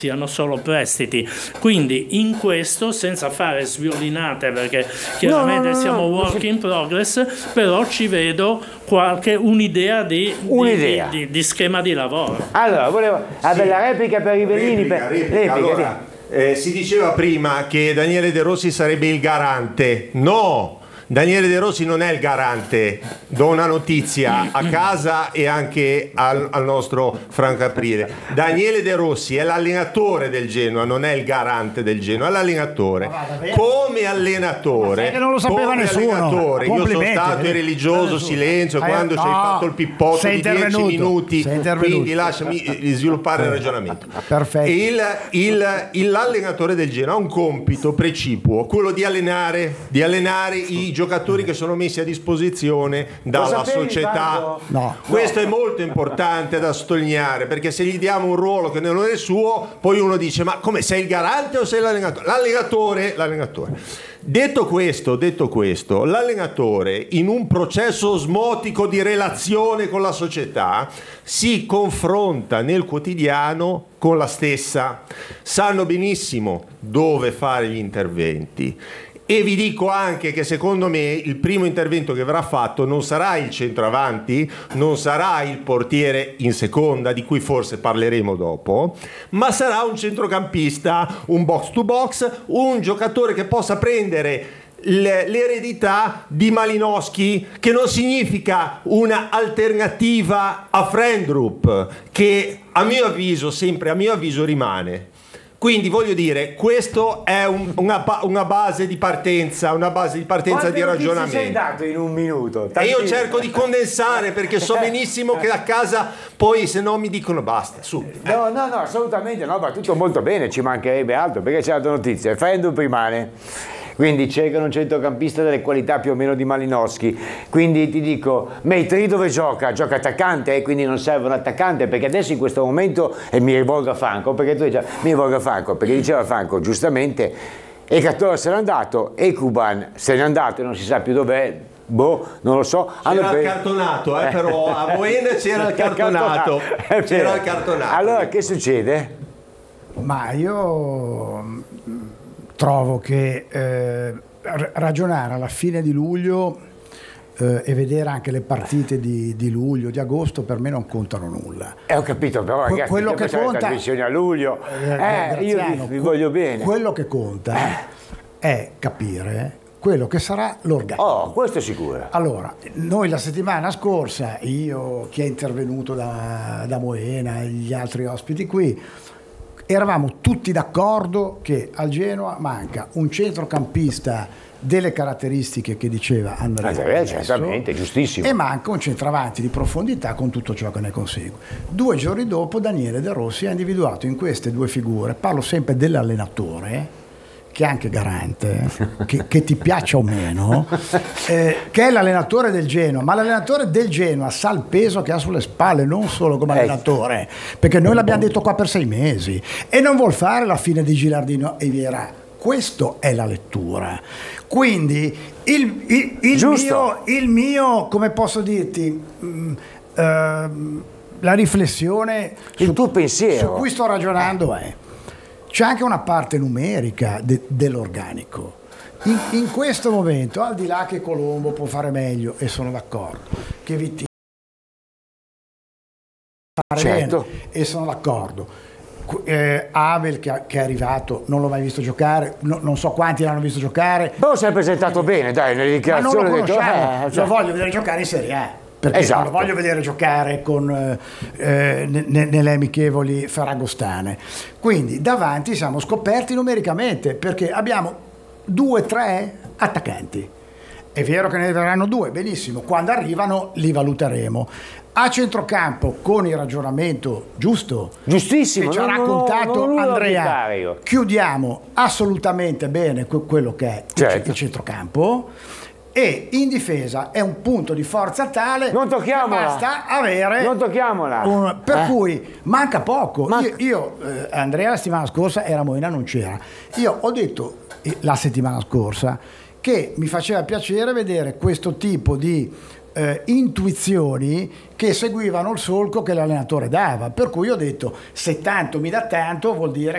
siano solo prestiti. Quindi in questo, senza fare sviolinate, perché chiaramente siamo work in progress, però ci vedo un'idea di schema di lavoro. Allora, la replica per Rivellini. Replica. Allora, si diceva prima che Daniele De Rossi sarebbe il garante. No! Daniele De Rossi non è il garante, do una notizia a casa e anche al nostro Franco Aprile. Daniele De Rossi è l'allenatore del Genoa, non è il garante del Genoa, è l'allenatore. Come allenatore, non lo sapeva nessuno. Io sono stato in religioso silenzio quando ci hai fatto il pippotto di 10 minuti, quindi lasciami sviluppare il ragionamento. Perfetto. L'allenatore del Genoa ha un compito precipuo, quello di allenare i giocatori che sono messi a disposizione dalla società. Questo è molto importante da sottolineare, perché se gli diamo un ruolo che non è suo, poi uno dice: ma come, sei il garante o sei l'allenatore? L'allenatore. Detto questo, l'allenatore in un processo osmotico di relazione con la società si confronta nel quotidiano con la stessa, sanno benissimo dove fare gli interventi. E vi dico anche che secondo me il primo intervento che verrà fatto non sarà il centravanti, non sarà il portiere in seconda, di cui forse parleremo dopo, ma sarà un centrocampista, un box to box, un giocatore che possa prendere l'eredità di Malinowski, che non significa una alternativa a Frendrup, che a mio avviso rimane. Quindi voglio dire, questo è una base di partenza, di ragionamento. Sei dato in un minuto? E io cerco di condensare, perché so benissimo che a casa poi se no mi dicono basta, su. No, assolutamente no, va tutto molto bene, ci mancherebbe altro, perché c'è la notizia, Frendrup rimane. Quindi cercano un centrocampista delle qualità più o meno di Malinowski. Quindi ti dico, Meitri dove gioca? Gioca attaccante, quindi non serve un attaccante, perché adesso in questo momento, e mi rivolgo a Franco, perché diceva Franco giustamente, Ekator se n'è andato, Ekuban se n'è andato e non si sa più dov'è. Non lo so. C'era il cartonato, però a Moena c'era il cartonato. C'era il cartonato. Allora che succede? Ma io trovo che ragionare alla fine di luglio e vedere anche le partite di luglio, di agosto, per me non contano nulla. Ho capito, però ragazzi, quello che conta, le trasmissioni a luglio, io vi voglio bene. Quello che conta è capire quello che sarà l'organico. Questo è sicuro. Allora, noi la settimana scorsa, io, chi è intervenuto da Moena, gli altri ospiti qui, eravamo tutti d'accordo che al Genoa manca un centrocampista delle caratteristiche che diceva Andrea, certamente, giustissimo, e manca un centravanti di profondità con tutto ciò che ne consegue. 2 giorni dopo Daniele De Rossi ha individuato in queste 2 figure, parlo sempre dell'allenatore, che è anche garante, che ti piaccia o meno, che è l'allenatore del Genoa, ma l'allenatore del Genoa sa il peso che ha sulle spalle, non solo come allenatore, perché noi l'abbiamo detto qua per 6 mesi, e non vuol fare la fine di Gilardino e Vieira. Questo è la lettura. Quindi il mio, come posso dirti, la riflessione, il tuo pensiero su cui sto ragionando è: c'è anche una parte numerica dell'organico. In questo momento, al di là che Colombo può fare meglio, e sono d'accordo, che Vittini fare bene, e sono d'accordo, Abel che è arrivato, non l'ho mai visto giocare, non so quanti l'hanno visto giocare. Però si è presentato bene, dai, nelle dichiarazioni. Ma non lo conosciamo, lo voglio vedere giocare in Serie A. Perché non lo voglio vedere giocare nelle amichevoli ferragostane. Quindi davanti siamo scoperti numericamente, perché abbiamo 2-3 attaccanti. È vero che ne verranno 2, benissimo, quando arrivano li valuteremo. A centrocampo, con il ragionamento giustissimo, che ci ha raccontato Andrea, chiudiamo assolutamente bene quello che è il centrocampo. E in difesa è un punto di forza tale, non tocchiamola, basta avere, non tocchiamola, per cui manca poco. Io Andrea la settimana scorsa era a Moena, non c'era. Io ho detto la settimana scorsa che mi faceva piacere vedere questo tipo di intuizioni che seguivano il solco che l'allenatore dava, per cui ho detto: se tanto mi dà tanto vuol dire